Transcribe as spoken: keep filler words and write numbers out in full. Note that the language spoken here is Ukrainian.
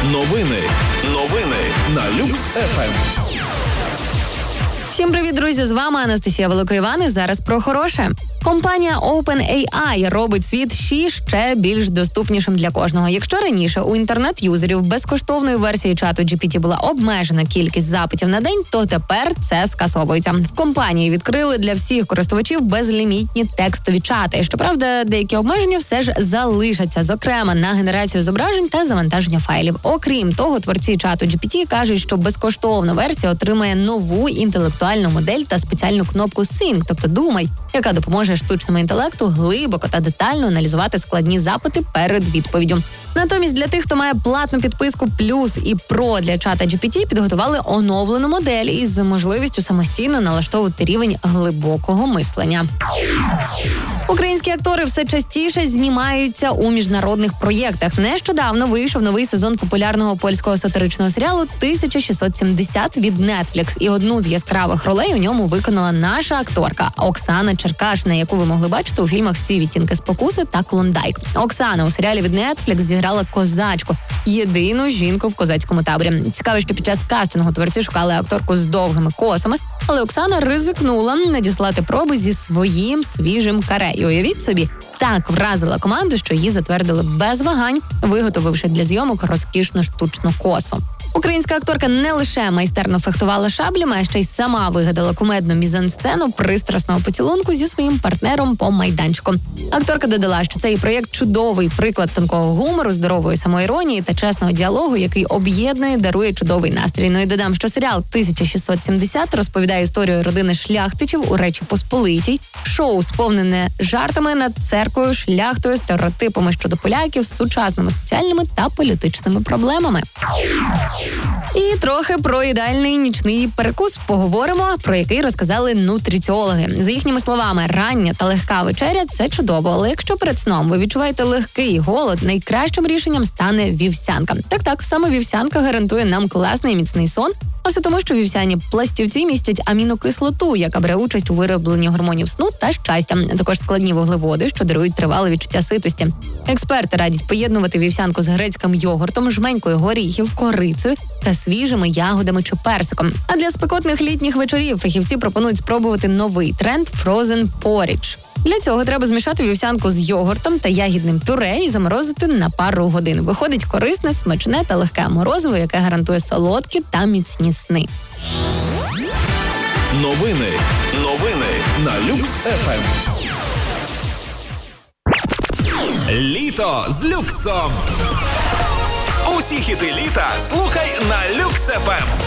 Новини. Новини на Люкс еф ем. Всім привіт, друзі! З вами Анастасія Великоїван і зараз про хороше. Компанія OpenAI робить світ ще більш доступнішим для кожного. Якщо раніше у інтернет-юзерів безкоштовної версії чату джі пі ті була обмежена кількість запитів на день, то тепер це скасовується. В компанії відкрили для всіх користувачів безлімітні текстові чати. Щоправда, деякі обмеження все ж залишаться, зокрема на генерацію зображень та завантаження файлів. Окрім того, творці чату джі пі ті кажуть, що безкоштовна версія отримає нову інтелектуальну модель та спеціальну кнопку Think, тобто «Думай», яка допоможе штучному інтелекту глибоко та детально аналізувати складні запити перед відповіддю. Натомість для тих, хто має платну підписку Плюс і Про для чата джі пі ті, підготували оновлену модель із можливістю самостійно налаштовувати рівень глибокого мислення. Українські актори все частіше знімаються у міжнародних проєктах. Нещодавно вийшов новий сезон популярного польського сатиричного серіалу тисяча шістсот сімдесят від Netflix. І одну з яскравих ролей у ньому виконала наша акторка Оксана Черкашина, яку ви могли бачити у фільмах «Всі відтінки спокуси» та «Клондайк». Оксана у серіалі від Netflix зіграла козачку, єдину жінку в козацькому таборі. Цікаво, що під час кастингу творці шукали акторку з довгими косами, але Оксана ризикнула надіслати проби зі своїм свіжим каре. І уявіть собі, так вразила команду, що її затвердили без вагань, виготовивши для зйомок розкішну штучну косу. Українська акторка не лише майстерно фехтувала шаблями, а ще й сама вигадала кумедну мізансцену пристрасного поцілунку зі своїм партнером по майданчику. Акторка додала, що цей проєкт чудовий приклад тонкого гумору, здорової самоіронії та чесного діалогу, який об'єднує, дарує чудовий настрій. Ну і додам, що серіал тисяча шістсот сімдесят розповідає історію родини шляхтичів у Речі Посполитій. Шоу сповнене жартами над церквою, шляхтою, стереотипами щодо поляків, сучасними соціальними та політичними проблемами. І трохи про ідеальний нічний перекус поговоримо, про який розказали нутриціологи. За їхніми словами, рання та легка вечеря – це чудово, але якщо перед сном ви відчуваєте легкий голод, найкращим рішенням стане вівсянка. Так-так, саме вівсянка гарантує нам класний міцний сон, а все тому, що вівсяні пластівці містять амінокислоту, яка бере участь у виробленні гормонів сну та щастя, а також складні вуглеводи, що дарують тривале відчуття ситості. Експерти радять поєднувати вівсянку з грецьким йогуртом, жменькою горіхів, корицею та свіжими ягодами чи персиком. А для спекотних літніх вечорів фахівці пропонують спробувати новий тренд – frozen porridge. Для цього треба змішати вівсянку з йогуртом та ягідним пюре і заморозити на пару годин. Виходить корисне, смачне та легке морозиво, яке гарантує солодкі та міцні сни. Новини. Новини на Люкс еф ем. Літо з люксом. Усі хіти літа слухай на Люкс еф ем.